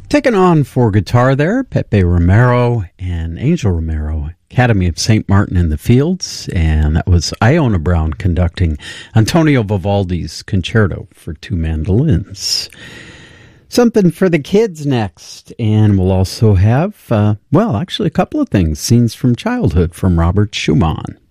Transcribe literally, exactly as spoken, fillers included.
Taken on for guitar there, Pepe Romero and Angel Romero, Academy of Saint Martin in the Fields, and that was Iona Brown conducting Antonio Vivaldi's Concerto for Two Mandolins. Something for the kids next, and we'll also have, uh, well, actually a couple of things, Scenes from Childhood from Robert Schumann.